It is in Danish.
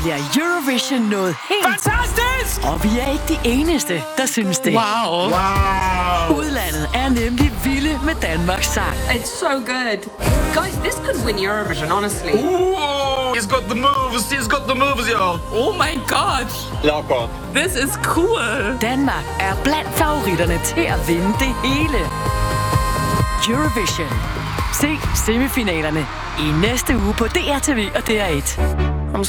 bliver Eurovision noget helt... Fantastisk! Og vi er ikke de eneste, der synes det. Wow. Udlandet er nemlig vilde med Danmarks sang. It's so good. Guys, this could win Eurovision, honestly. Ooh, he's got the moves. He's got the moves, y'all. Oh my god. Locker. This is cool. Danmark er blandt favoritterne til at vinde det hele. Eurovision. Se semifinalerne i næste uge på DRTV og DR1.